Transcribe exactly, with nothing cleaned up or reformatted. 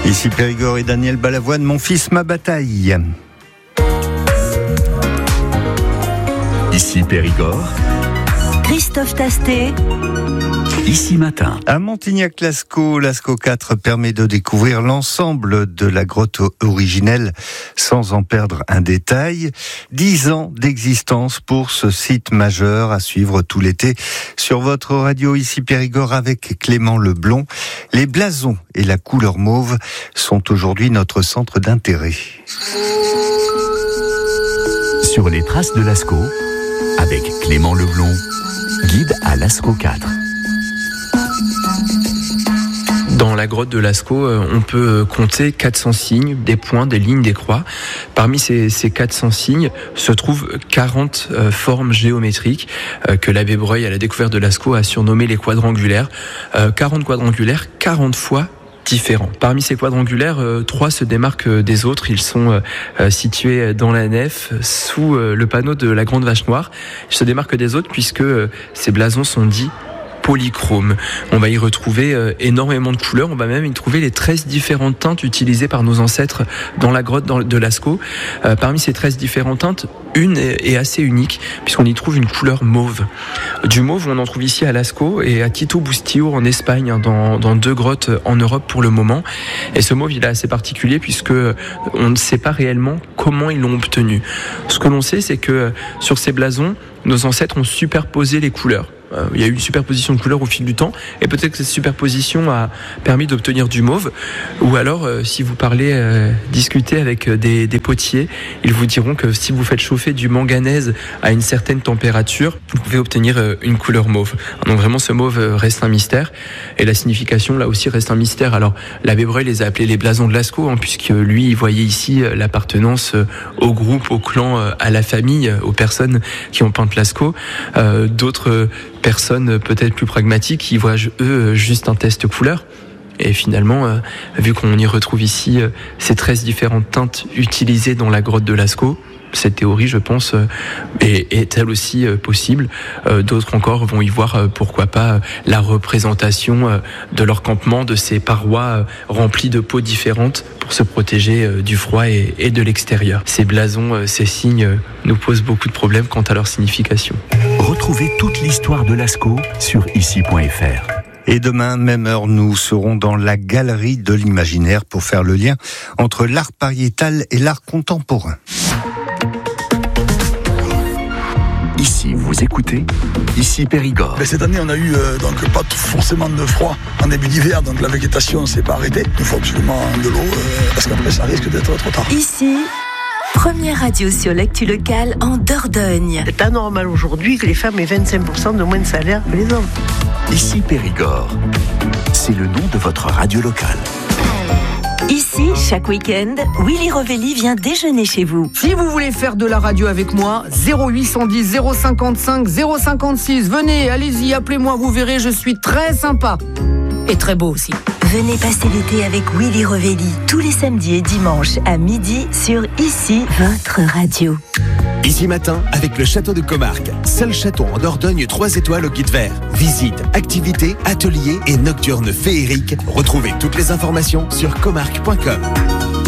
Ici Périgord et Daniel Balavoine, mon fils, ma bataille. Ici Périgord, Christophe Tastet. Ici Matin. À Montignac-Lascaux, Lascaux quatre permet de découvrir l'ensemble de la grotte originelle sans en perdre un détail. Dix ans d'existence pour ce site majeur à suivre tout l'été sur votre radio Ici Périgord avec Clément Leblond. Les blasons et la couleur mauve sont aujourd'hui notre centre d'intérêt. Sur les traces de Lascaux, avec Clément Leblond, guide à Lascaux quatre. Dans la grotte de Lascaux, on peut compter quatre cents signes, des points, des lignes, des croix. Parmi ces, ces quatre cents signes se trouvent quarante euh, formes géométriques euh, que l'abbé Breuil, à la découverte de Lascaux, a surnommées les quadrangulaires. Euh, quarante quadrangulaires, quarante fois différents. Parmi ces quadrangulaires, euh, trois se démarquent des autres. Ils sont euh, situés dans la nef, sous euh, le panneau de la Grande Vache Noire. Ils se démarquent des autres puisque euh, ces blasons sont dits polychrome. On va y retrouver euh, énormément de couleurs. On va même y trouver les treize différentes teintes utilisées par nos ancêtres dans la grotte de Lascaux. Euh, parmi ces treize différentes teintes, une est assez unique puisqu'on y trouve une couleur mauve. Du mauve, on en trouve ici à Lascaux et à Quito Bustillo en Espagne, hein, dans, dans deux grottes en Europe pour le moment. Et ce mauve, il est assez particulier puisque on ne sait pas réellement comment ils l'ont obtenu. Ce que l'on sait, c'est que sur ces blasons, nos ancêtres ont superposé les couleurs. Euh, il y a eu une superposition de couleurs au fil du temps et peut-être que cette superposition a permis d'obtenir du mauve. Ou alors, euh, si vous parlez, euh, discutez avec des, des potiers, ils vous diront que si vous faites chauffer du manganèse à une certaine température, vous pouvez obtenir euh, une couleur mauve. Donc vraiment, ce mauve reste un mystère et la signification là aussi reste un mystère. Alors, l'abbé Breuil les a appelés les blasons de Lascaux, hein, puisque lui, il voyait ici l'appartenance au groupe, au clan, à la famille, aux personnes qui ont peint Lascaux. Euh, d'autres personnes peut-être plus pragmatiques qui voient eux juste un test couleur. Et finalement, euh, vu qu'on y retrouve ici euh, ces treize différentes teintes utilisées dans la grotte de Lascaux, cette théorie, je pense, euh, est, est elle aussi euh, possible. Euh, d'autres encore vont y voir, euh, pourquoi pas, euh, la représentation euh, de leur campement, de ces parois euh, remplies de peaux différentes pour se protéger euh, du froid et, et de l'extérieur. Ces blasons, euh, ces signes euh, nous posent beaucoup de problèmes quant à leur signification. Retrouvez toute l'histoire de Lascaux sur ici point f r. Et demain, même heure, nous serons dans la galerie de l'imaginaire pour faire le lien entre l'art pariétal et l'art contemporain. Ici, vous écoutez Ici Périgord. Mais cette année, on a eu euh, donc pas forcément de froid en début d'hiver, donc la végétation s'est pas arrêtée. Il faut absolument de l'eau, euh, parce qu'après, ça risque d'être trop tard. Ici, première radio sur l'actu locale en Dordogne. C'est pas normal aujourd'hui que les femmes aient vingt-cinq pour cent de moins de salaire que les hommes. Ici Périgord, c'est le nom de votre radio locale. Ici, chaque week-end, Willy Rovelli vient déjeuner chez vous. Si vous voulez faire de la radio avec moi, zéro huit cent dix zéro cinquante-cinq zéro cinquante-six. Venez, allez-y, appelez-moi, vous verrez, je suis très sympa. Et très beau aussi. Venez passer l'été avec Willy Rovelli, tous les samedis et dimanches à midi sur Ici, votre radio. Ici Matin, avec le château de Comarque. Seul château en Dordogne trois étoiles au guide vert. Visites, activités, ateliers et nocturnes féeriques. Retrouvez toutes les informations sur comarque point com.